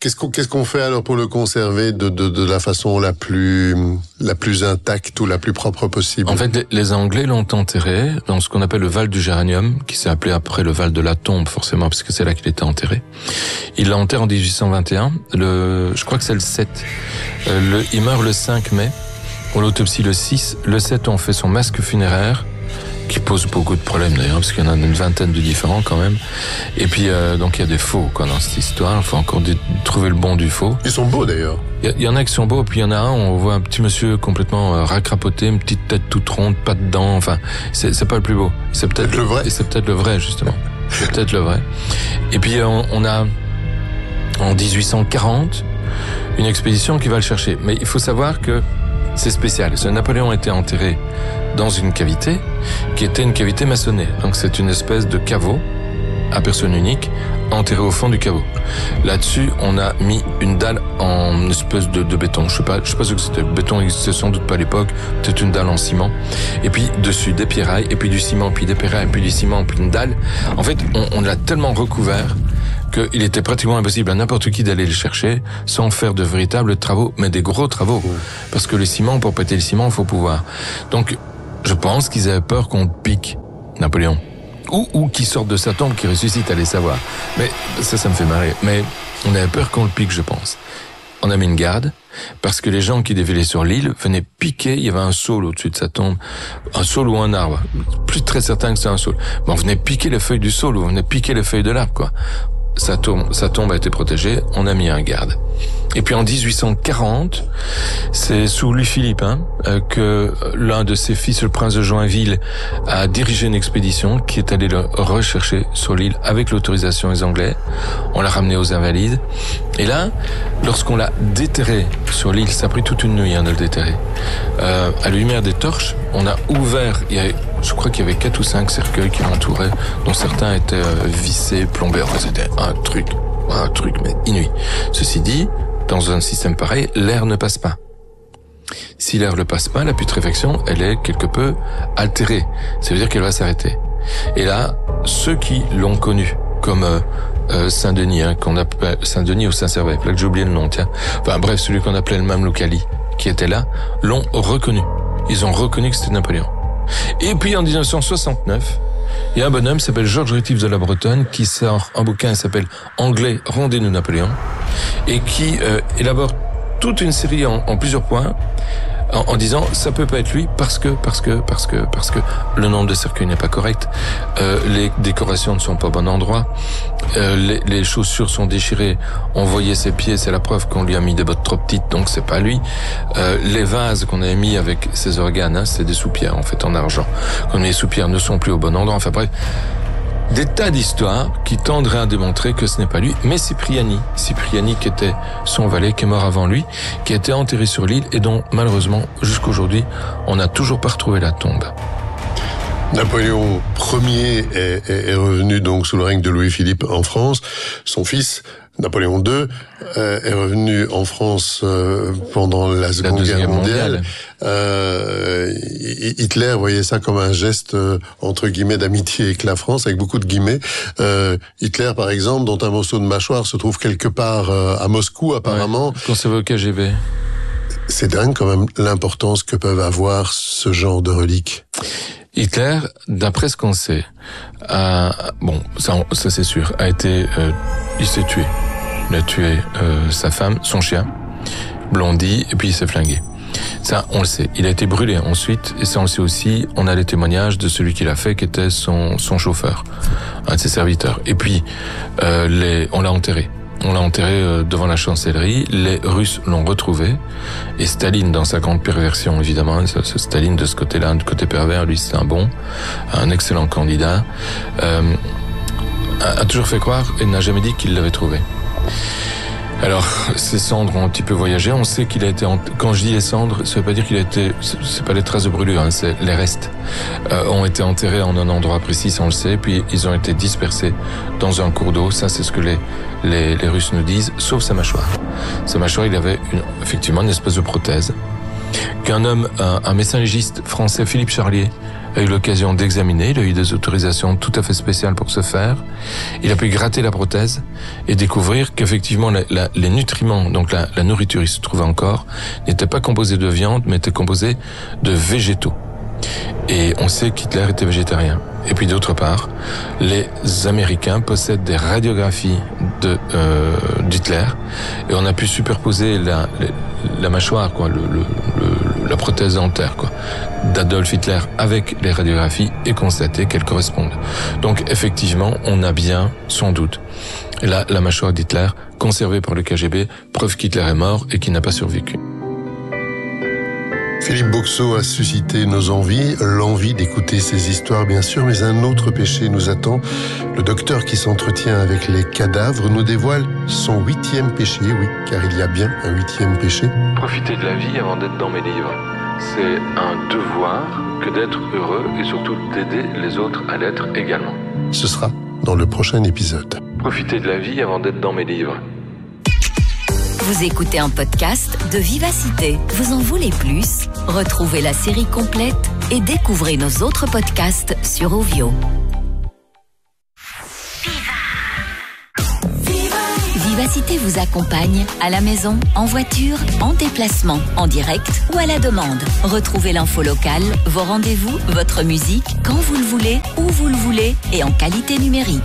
Speaker 14: Qu'est-ce qu'on, qu'est-ce qu'on fait alors pour le conserver de, de, de la façon la plus, la plus intacte ou la plus propre possible?
Speaker 18: En fait, les Anglais l'ont enterré dans ce qu'on appelle le Val du Géranium, qui s'est appelé après le Val de la Tombe, forcément, parce que c'est là qu'il était enterré. Il l'a enterré en dix-huit cent vingt et un, le, je crois que c'est le sept. Euh, le, il meurt le cinq mai, on l'autopsie le six. Le sept, on fait son masque funéraire, qui pose beaucoup de problèmes d'ailleurs, parce qu'il y en a une vingtaine de différents quand même. Et puis, euh, donc il y a des faux quoi, dans cette histoire. Il faut encore d- trouver le bon du faux.
Speaker 14: Ils sont beaux d'ailleurs.
Speaker 18: Il y, y en a qui sont beaux, puis il y en a un, on voit un petit monsieur complètement euh, racrapoté, une petite tête toute ronde, pas de dents, enfin, c'est, c'est pas le plus beau. C'est peut-être
Speaker 14: le vrai.
Speaker 18: Et c'est peut-être le vrai, justement. C'est peut-être le vrai. Et puis, on, on a, en dix-huit cent quarante, une expédition qui va le chercher. Mais il faut savoir que c'est spécial. Ce Napoléon était enterré dans une cavité qui était une cavité maçonnée. Donc c'est une espèce de caveau à personne unique enterré au fond du caveau. Là-dessus, on a mis une dalle en espèce de, de béton. Je sais pas, je sais pas ce que c'était. Le béton n'existait sans doute pas à l'époque. Peut-être une dalle en ciment. Et puis dessus des pierrailles, et puis du ciment, puis des pierrailles, puis du ciment, puis une dalle. En fait, on, on l'a tellement recouvert qu'il était pratiquement impossible à n'importe qui d'aller le chercher sans faire de véritables travaux, mais des gros travaux. Parce que le ciment, pour péter le ciment, il faut pouvoir. Donc, je pense qu'ils avaient peur qu'on pique Napoléon. Ou, ou qu'il sorte de sa tombe, qu'il ressuscite, allez savoir. Mais ça, ça me fait marrer. Mais on avait peur qu'on le pique, je pense. On a mis une garde, parce que les gens qui défilaient sur l'île venaient piquer, il y avait un saule au-dessus de sa tombe, un saule ou un arbre. Plus très certain que c'est un saule. Mais on venait piquer les feuilles du saule, ou on venait piquer les feuilles de l'arbre, quoi. Sa tombe, sa tombe a été protégée, on a mis un garde. Et puis en dix-huit cent quarante, c'est sous Louis-Philippe hein, que l'un de ses fils, le prince de Joinville, a dirigé une expédition qui est allée le rechercher sur l'île avec l'autorisation des Anglais. On l'a ramené aux Invalides. Et là, lorsqu'on l'a déterré sur l'île, ça a pris toute une nuit hein, de le déterrer. Euh, à la lumière des torches, on a ouvert, il y a, je crois qu'il y avait quatre ou cinq cercueils qui l'entouraient, dont certains étaient euh, vissés, plombés. Enfin, c'était un truc, un truc, mais inouï. Ceci dit, dans un système pareil, l'air ne passe pas. Si l'air ne passe pas, la putréfaction, elle est quelque peu altérée. Ça veut dire qu'elle va s'arrêter. Et là, ceux qui l'ont connu, comme euh, euh, Saint-Denis, hein, qu'on appelle Saint-Denis ou Saint-Servais, là que j'ai oublié le nom, tiens. Enfin bref, celui qu'on appelait le Mamlouk Ali, qui était là, l'ont reconnu. Ils ont reconnu que c'était Napoléon. Et puis en dix-neuf cent soixante-neuf, il y a un bonhomme qui s'appelle Georges Rétif de la Bretonne qui sort un bouquin qui s'appelle Anglais, rendez-nous Napoléon, et qui euh, élabore toute une série en, en plusieurs points en, en disant ça peut pas être lui parce que parce que parce que parce que le nombre de cercueils n'est pas correct, euh, les décorations ne sont pas au bon endroit, euh, les, les chaussures sont déchirées, on voyait ses pieds, c'est la preuve qu'on lui a mis des bottes trop petites, donc c'est pas lui. Euh, les vases qu'on avait mis avec ses organes, hein, c'est des soupières en fait en argent. Quand les soupières ne sont plus au bon endroit, enfin bref. Des tas d'histoires qui tendraient à démontrer que ce n'est pas lui, mais Cipriani, Cipriani qui était son valet, qui est mort avant lui, qui a été enterré sur l'île et dont malheureusement jusqu'aujourd'hui on n'a toujours pas retrouvé la tombe.
Speaker 14: Napoléon Ier est, est, est revenu donc sous le règne de Louis-Philippe en France. Son fils Napoléon deux euh, est revenu en France euh, pendant la Seconde la Guerre mondiale. mondiale. Euh, Hitler voyait ça comme un geste euh, entre guillemets d'amitié avec la France, avec beaucoup de guillemets. Euh, Hitler, par exemple, dont un morceau de mâchoire se trouve quelque part euh, à Moscou, apparemment.
Speaker 18: Ouais, conservé au K G B.
Speaker 14: C'est dingue quand même l'importance que peuvent avoir ce genre de reliques.
Speaker 18: Hitler, d'après ce qu'on sait, a, bon, ça, ça c'est sûr, a été, euh, il s'est tué. Il a tué euh, sa femme, son chien, Blondie, et puis il s'est flingué. Ça, on le sait. Il a été brûlé ensuite, et ça on le sait aussi. On a les témoignages de celui qui l'a fait, qui était son, son chauffeur, un de ses serviteurs. Et puis, euh, les, on l'a enterré. On l'a enterré devant la chancellerie, les Russes l'ont retrouvé, et Staline, dans sa grande perversion évidemment, ce Staline de ce côté-là, du côté pervers, lui c'est un bon, un excellent candidat, euh, a toujours fait croire et n'a jamais dit qu'il l'avait trouvé. Alors, ces cendres ont un petit peu voyagé. On sait qu'il a été, quand je dis les cendres, ça veut pas dire qu'il a été, c'est pas les traces de brûlure, hein, c'est les restes, euh, ont été enterrés en un endroit précis, ça on le sait, puis ils ont été dispersés dans un cours d'eau. Ça, c'est ce que les, les, les Russes nous disent, sauf sa mâchoire. Sa mâchoire, il avait une, effectivement une espèce de prothèse qu'un homme, un, un médecin légiste français, Philippe Charlier, a eu l'occasion d'examiner, il a eu des autorisations tout à fait spéciales pour ce faire. Il a pu gratter la prothèse et découvrir qu'effectivement la, la, les nutriments, donc la, la nourriture, il se trouvait encore, n'était pas composée de viande, mais était composée de végétaux. Et on sait qu'Hitler était végétarien. Et puis d'autre part, les Américains possèdent des radiographies de euh, d'Hitler et on a pu superposer la, la, la mâchoire, quoi, le, le, le, la prothèse dentaire, quoi, d'Adolf Hitler avec les radiographies et constater qu'elles correspondent. Donc effectivement, on a bien, sans doute, la, la mâchoire d'Hitler conservée par le K G B, preuve qu'Hitler est mort et qu'il n'a pas survécu.
Speaker 14: Philippe Boxeau a suscité nos envies, l'envie d'écouter ces histoires bien sûr, mais un autre péché nous attend. Le docteur qui s'entretient avec les cadavres nous dévoile son huitième péché, oui, car il y a bien un huitième péché.
Speaker 16: Profiter de la vie avant d'être dans mes livres. C'est un devoir que d'être heureux et surtout d'aider les autres à l'être également.
Speaker 14: Ce sera dans le prochain épisode.
Speaker 16: Profiter de la vie avant d'être dans mes livres.
Speaker 13: Vous écoutez un podcast de Vivacité. Vous en voulez plus? Retrouvez la série complète et découvrez nos autres podcasts sur Ovio. Vivacité vous accompagne à la maison, en voiture, en déplacement, en direct ou à la demande. Retrouvez l'info locale, vos rendez-vous, votre musique, quand vous le voulez, où vous le voulez et en qualité numérique.